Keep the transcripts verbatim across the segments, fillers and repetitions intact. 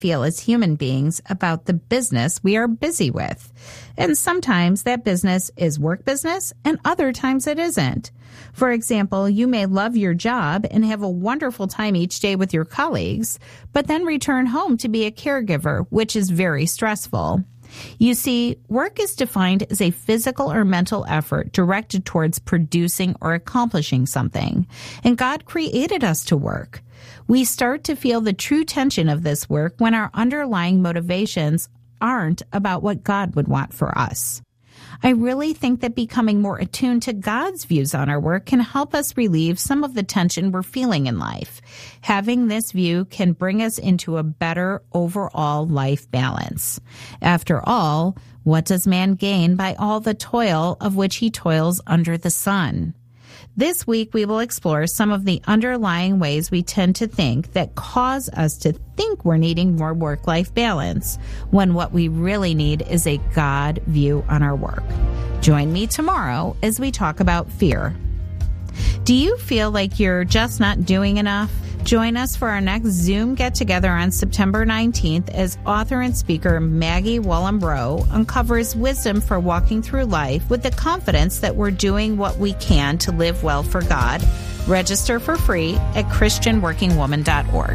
feel as human beings about the business we are busy with. And sometimes that business is work business and other times it isn't. For example, you may love your job and have a wonderful time each day with your colleagues, but then return home to be a caregiver, which is very stressful. You see, work is defined as a physical or mental effort directed towards producing or accomplishing something. And God created us to work. We start to feel the true tension of this work when our underlying motivations aren't about what God would want for us. I really think that becoming more attuned to God's views on our work can help us relieve some of the tension we're feeling in life. Having this view can bring us into a better overall life balance. After all, what does man gain by all the toil of which he toils under the sun? This week, we will explore some of the underlying ways we tend to think that cause us to think we're needing more work-life balance, when what we really need is a God view on our work. Join me tomorrow as we talk about fear. Do you feel like you're just not doing enough? Join us for our next Zoom get-together on September nineteenth as author and speaker Maggie Wallenbro uncovers wisdom for walking through life with the confidence that we're doing what we can to live well for God. Register for free at Christian Working Woman dot org.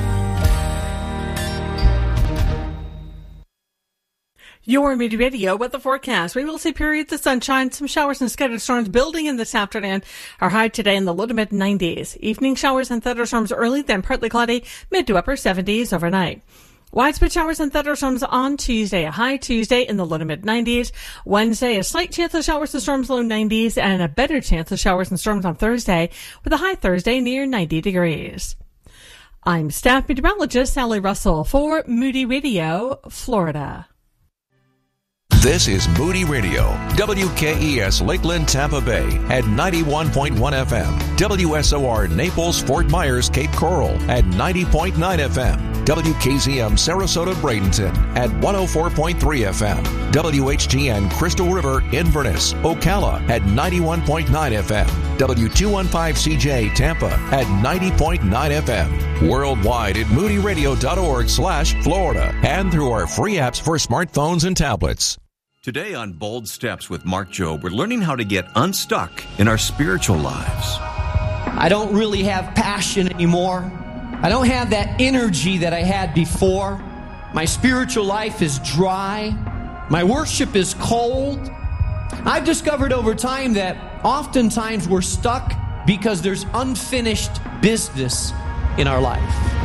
Your Moody Radio with the forecast. We will see periods of sunshine, some showers and scattered storms building in this afternoon. Our high today in the low to mid nineties. Evening showers and thunderstorms early, then partly cloudy, mid to upper seventies overnight. Widespread showers and thunderstorms on Tuesday. A high Tuesday in the low to mid nineties. Wednesday, a slight chance of showers and storms low nineties, and a better chance of showers and storms on Thursday with a high Thursday near ninety degrees. I'm staff meteorologist Sally Russell for Moody Radio, Florida. This is Moody Radio, W K E S Lakeland, Tampa Bay at ninety-one point one F M, W S O R Naples, Fort Myers, Cape Coral at ninety point nine F M, W K Z M Sarasota, Bradenton at one oh four point three F M, W H G N Crystal River, Inverness, Ocala at ninety-one point nine F M, W two fifteen C J Tampa at ninety point nine F M, worldwide at moody radio dot org slash Florida, and through our free apps for smartphones and tablets. Today on Bold Steps with Mark Jobe, we're learning how to get unstuck in our spiritual lives. I don't really have passion anymore. I don't have that energy that I had before. My spiritual life is dry. My worship is cold. I've discovered over time that oftentimes we're stuck because there's unfinished business in our life.